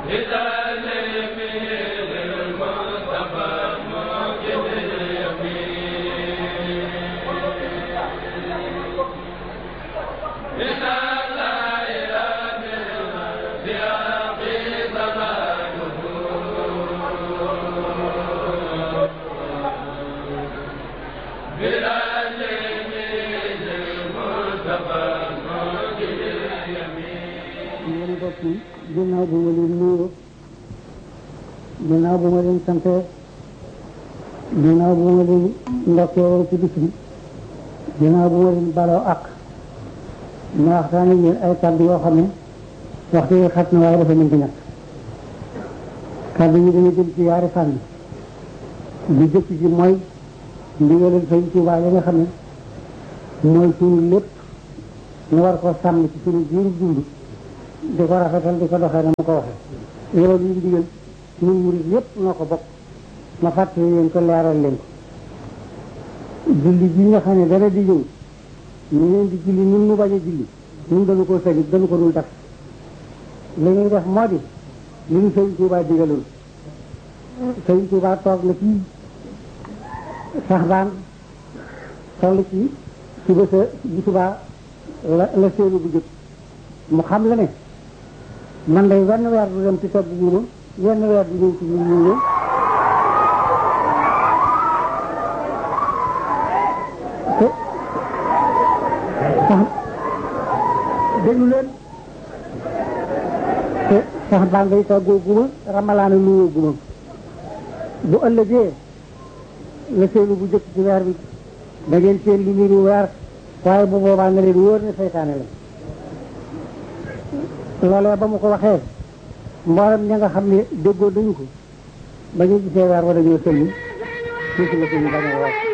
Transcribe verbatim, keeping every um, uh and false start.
ginnaaw bu ma leen nuyu ginnaaw bu ma leen sante ginnaaw bu ma leen ndokkee ci bis bi ginnaaw bu ma leen baloo ak ma waxtaan ak yéen ay kàddu yoo xam ne waxtu yi xat na waaye dafa mën di ñàkk kàddu yi dana jëm ci yaari fànn bi jëkk ci mooy ndigalal Sëñ Tuubaa yi nga xam ne mooy suñu lépp ñu war ko sàmm ci suñu jiiru dund di ko rafetal di ko doxee na mu ko waxee loolu yi ndigal ñun murid yépp noo ko bokk ma fàttali leen ko leeral leen ko julli ji nga xam ne dana di ñëw ñu leen di julli ñun mu bañ a julli ñun dañu ko sañu dañu ko dul def li ñuy def moo di li ñu Sëñ Tuubaa digaloon Sëñ Tuubaa toog na ci Saxbaan toll ci suba sa bu subaa la la séenu bu jëkk mu xam la ne man day wenn weer du dem ci togg guuma wenn weer du ñëw ci ñu ñu te sax déglu leen te sax baa ngay toggoo guma ramalaana nuyoo guma bu ëllëgee la seenu bu jëkk ci weer bi da ngeen seen lu niru weer waaye bu boobaa nga leen wóor ne seytaane la loolee ba mu ko waxee mboolem ña nga xam ne déggoo dañu ko ba ñu gisee weer wa dañoo sëlmi suusi la ko ñu bañ a wax